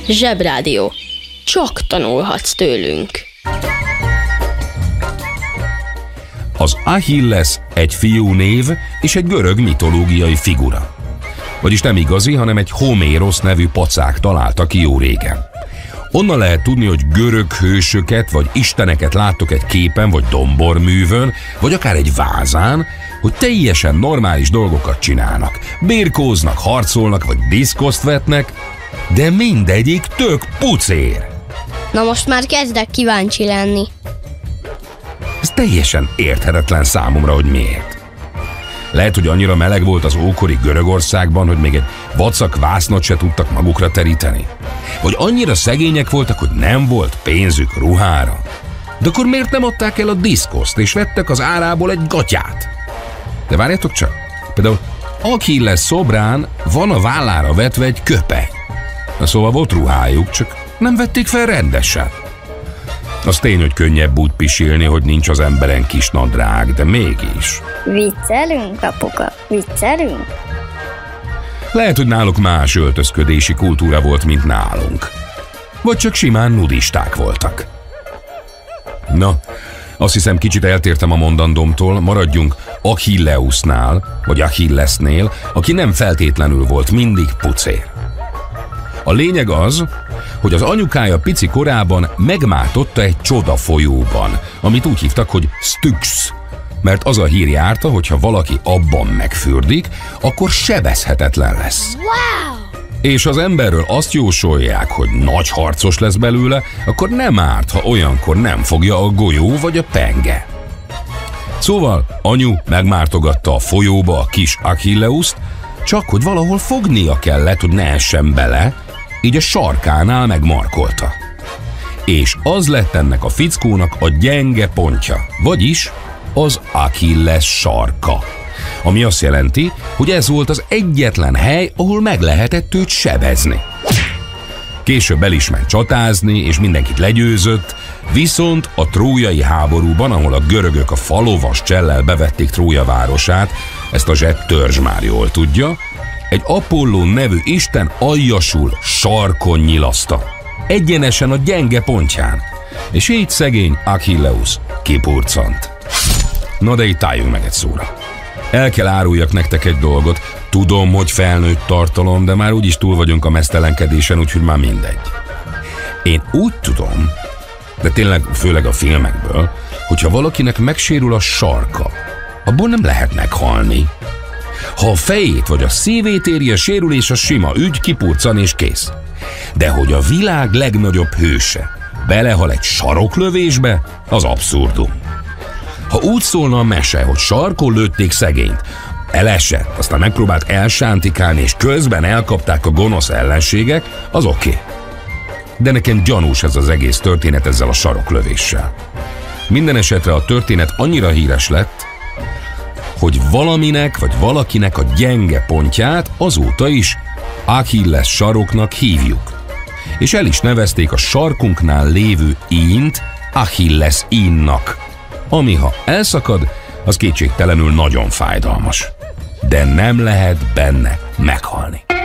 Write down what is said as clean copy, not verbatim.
Zsebrádió. Csak tanulhatsz tőlünk. Az Achilles egy fiúnév és egy görög mitológiai figura. Vagyis nem igazi, hanem egy Homérosz nevű pacák találta ki jó régen. Onnan lehet tudni, hogy görög hősöket vagy isteneket láttok egy képen vagy domborművön, vagy akár egy vázán, hogy teljesen normális dolgokat csinálnak. Birkóznak, harcolnak vagy diszkoszt vetnek, de mindegyik tök pucér. Na most már kezdek kíváncsi lenni. Ez teljesen érthetetlen számomra, hogy miért. Lehet, hogy annyira meleg volt az ókori Görögországban, hogy még egy vacak vásznat se tudtak magukra teríteni. Vagy annyira szegények voltak, hogy nem volt pénzük ruhára. De akkor miért nem adták el a diszkoszt, és vettek az árából egy gatyát? De várjatok csak, például Achilles szobrán van a vállára vetve egy köpeny. Na szóval volt ruhájuk, csak nem vették fel rendesen. Az tény, hogy könnyebb úgy pisilni, hogy nincs az emberen kis nadrág, de mégis. Viccelünk, apuka, viccelünk? Lehet, hogy náluk más öltözködési kultúra volt, mint nálunk. Vagy csak simán nudisták voltak. Na, azt hiszem, kicsit eltértem a mondandómtól, maradjunk Achilleusnál, vagy Achillesnél, aki nem feltétlenül volt mindig pucér. A lényeg az, hogy az anyukája pici korában megmátotta egy csoda folyóban, amit úgy hívtak, hogy Styx, mert az a hír járta, hogyha valaki abban megfürdik, akkor sebezhetetlen lesz. Wow! És az emberről azt jósolják, hogy nagy harcos lesz belőle, akkor nem árt, ha olyankor nem fogja a golyó vagy a penge. Szóval anyu megmártogatta a folyóba a kis Achilleust, csak hogy valahol fognia kellett, hogy ne essen bele, így a sarkánál megmarkolta. És az lett ennek a fickónak a gyenge pontja, vagyis az Achilles sarka. Ami azt jelenti, hogy ez volt az egyetlen hely, ahol meg lehetett őt sebezni. Később el is ment csatázni, és mindenkit legyőzött, viszont a trójai háborúban, ahol a görögök a falovas csellel bevették Trója városát, ezt a zseb törzs már jól tudja, egy Apolló nevű isten aljasul sarkon nyilaszta. Egyenesen a gyenge pontján. És így szegény Achilleus kipurcant. Na de itt álljunk meg egy szóra. El kell áruljak nektek egy dolgot. Tudom, hogy felnőtt tartalom, de már úgyis túl vagyunk a meztelenkedésen, úgyhogy már mindegy. Én úgy tudom, de tényleg főleg a filmekből, hogyha valakinek megsérül a sarka, abból nem lehet meghalni. Ha a fejét vagy a szívét éri a sérülés, a sima ügy, kipurcan és kész. De hogy a világ legnagyobb hőse belehal egy saroklövésbe, az abszurdum. Ha úgy szólna a mese, hogy sarkon lőtték szegényt, elesett, aztán megpróbált elsántikálni, és közben elkapták a gonosz ellenségek, az oké. De nekem gyanús ez az egész történet ezzel a saroklövéssel. Minden esetre a történet annyira híres lett, hogy valaminek vagy valakinek a gyenge pontját azóta is Achilles saroknak hívjuk. És el is nevezték a sarkunknál lévő ínt Achilles ínnak, ami ha elszakad, az kétségtelenül nagyon fájdalmas. De nem lehet benne meghalni.